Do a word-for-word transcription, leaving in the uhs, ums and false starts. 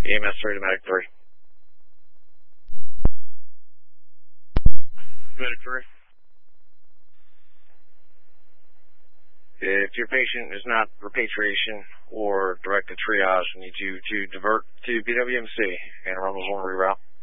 E M S three to Medic three. Medic three. If your patient is not repatriation or directed triage, we need you to divert to P W M C and run one reroute.